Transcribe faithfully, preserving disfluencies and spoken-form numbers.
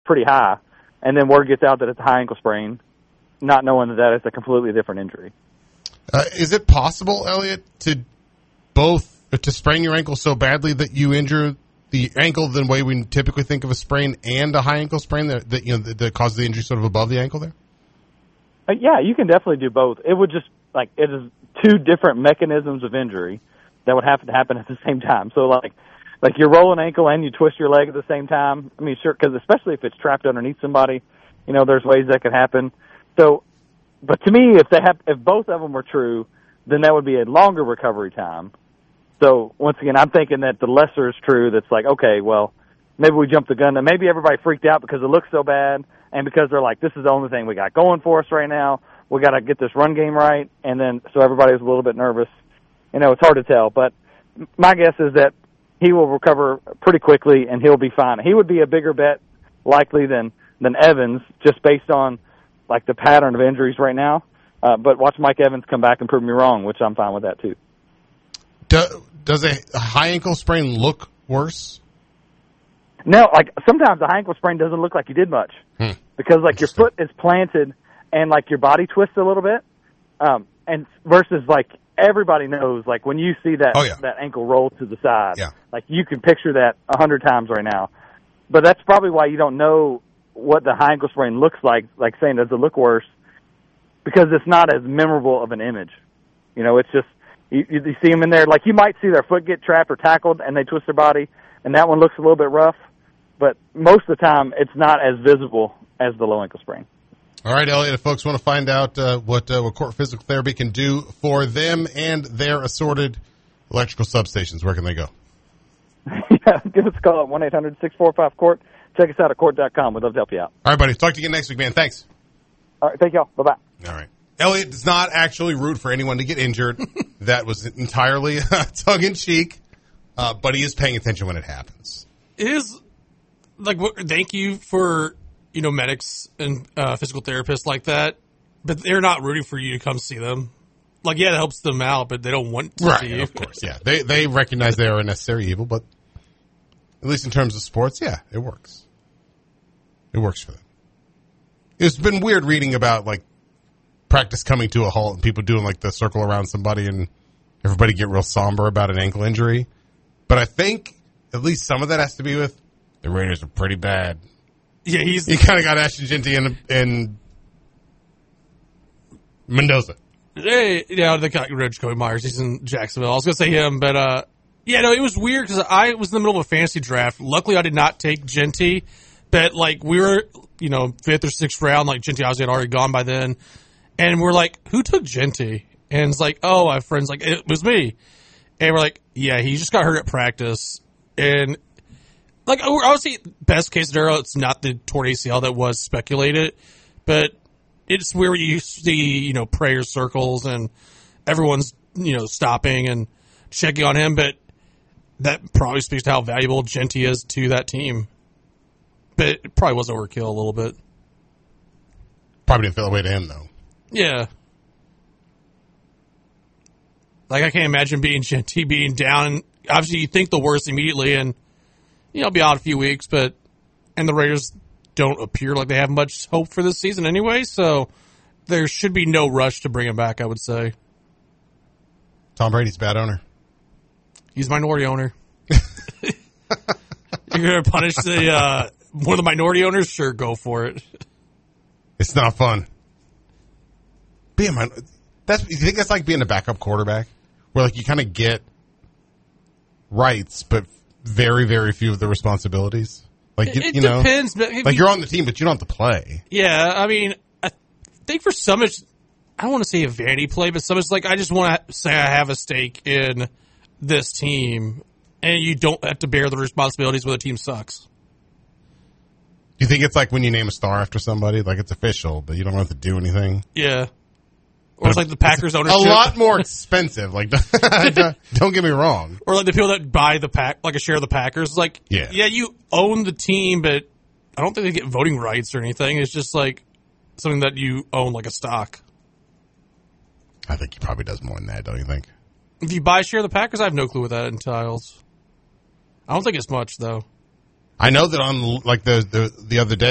pretty high, and then word gets out that it's a high ankle sprain, not knowing that that is a completely different injury. Uh, is it possible, Elliot, to both to sprain your ankle so badly that you injure the ankle the way we typically think of a sprain and a high ankle sprain that, that you know that, that causes the injury sort of above the ankle there? Uh, yeah, you can definitely do both. It would just like it is two different mechanisms of injury that would have to happen at the same time. So like like you roll an ankle and you twist your leg at the same time. I mean, sure, because especially if it's trapped underneath somebody, you know, there's ways that could happen. So, but to me, if they have if both of them were true, then that would be a longer recovery time. So, once again, I'm thinking that the lesser is true. That's like, okay, well, maybe we jumped the gun. And maybe everybody freaked out because it looks so bad and because they're like, this is the only thing we got going for us right now. We got to get this run game right. And then, so everybody was a little bit nervous. You know, it's hard to tell. But my guess is that he will recover pretty quickly and he'll be fine. He would be a bigger bet likely than, than Evans just based on, like, the pattern of injuries right now. Uh, but watch Mike Evans come back and prove me wrong, which I'm fine with that too. Does a high ankle sprain look worse? No, like sometimes a high ankle sprain doesn't look like you did much hmm. because like your foot is planted and like your body twists a little bit, um, and versus like everybody knows like when you see that oh, yeah. that ankle roll to the side, yeah. like you can picture that a hundred times right now. But that's probably why you don't know what the high ankle sprain looks like. Like saying, does it look worse? Because it's not as memorable of an image. You know, it's just. You, you see them in there, like you might see their foot get trapped or tackled and they twist their body, and that one looks a little bit rough, but most of the time it's not as visible as the low ankle sprain. All right, Elliot, if folks want to find out uh, what, uh, what Court Physical Therapy can do for them and their assorted electrical substations, where can they go? Yeah, give us a call at one eight hundred six four five COURT. Check us out at court dot com. We'd love to help you out. All right, buddy. Talk to you again next week, man. Thanks. All right, thank y'all. Bye-bye. All right. Elliot does not actually root for anyone to get injured. That was entirely tongue-in-cheek, uh, but he is paying attention when it happens. It is, like, thank you for, you know, medics and uh, physical therapists like that, but they're not rooting for you to come see them. Like, yeah, it helps them out, but they don't want to right, see you. Of course, yeah. They, they recognize they are a necessary evil, but at least in terms of sports, yeah, it works. It works for them. It's been weird reading about, like, practice coming to a halt and people doing like the circle around somebody and everybody get real somber about an ankle injury. But I think at least some of that has to be with the Raiders are pretty bad. Yeah, he's... You kind of got Ashton Jeanty and, and Mendoza. Hey, yeah, they got rid of Jacoby Myers. He's in Jacksonville. I was going to say him, but uh, yeah, no, it was weird because I was in the middle of a fantasy draft. Luckily, I did not take Jeanty, but like we were, you know, fifth or sixth round, like Jeanty obviously had already gone by then. And we're like, who took Jeanty? And it's like, oh, my friend's like, it was me. And we're like, yeah, he just got hurt at practice. And, like, obviously, best case scenario, it's not the torn A C L that was speculated. But it's where you see, you know, prayer circles and everyone's, you know, stopping and checking on him. But that probably speaks to how valuable Jeanty is to that team. But it probably was overkill a little bit. Probably didn't feel the way to him, though. Yeah. Like, I can't imagine being Jeanty being down. Obviously, you think the worst immediately, and, you know, be out a few weeks, but, and the Raiders don't appear like they have much hope for this season anyway, so there should be no rush to bring him back, I would say. Tom Brady's a bad owner. He's a minority owner. You're going to punish the uh, one of the minority owners? Sure, go for it. It's not fun. Being my, that's you think that's like being a backup quarterback, where like you kind of get rights, but very very few of the responsibilities. Like you, it you know, depends. But like you, you're on the team, but you don't have to play. Yeah, I mean, I think for some, it's, I don't want to say a vanity play, but some it's like I just want to say I have a stake in this team, and you don't have to bear the responsibilities when the team sucks. Do you think it's like when you name a star after somebody, like it's official, but you don't have to do anything? Yeah. Or it's like the Packers ownership. A lot more expensive. Like, don't get me wrong. Or like the people that buy the pack, like a share of the Packers. It's like, yeah. yeah, you own the team, but I don't think they get voting rights or anything. It's just like something that you own, like a stock. I think he probably does more than that, don't you think? If you buy a share of the Packers, I have no clue what that entails. I don't think it's much, though. I know that on like the the, the other day,